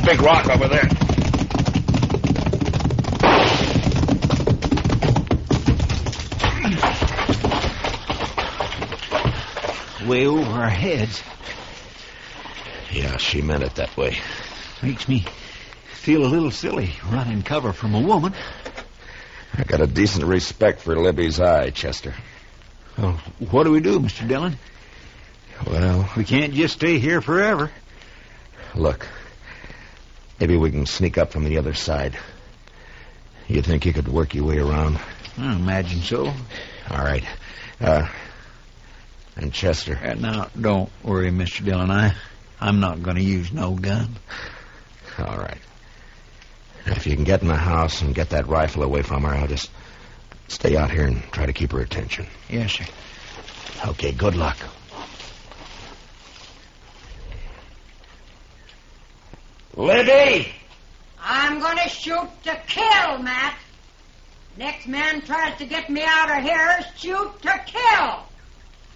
big rock over there. Way over our heads. Yeah, she meant it that way. Makes me feel a little silly running cover from a woman. I got a decent respect for Libby's eye, Chester. Well, what do we do, Mr. Dillon? Well, We can't just stay here forever. look. Maybe we can sneak up from the other side. You think you could work your way around? I imagine so. All right. And Chester. Now, don't worry, Mr. Dillon. I'm not going to use no gun. All right. If you can get in the house and get that rifle away from her, I'll just stay out here and try to keep her attention. Yes, sir. Okay, good luck. Libby! I'm going to shoot to kill, Matt. Next man tries to get me out of here, shoot to kill.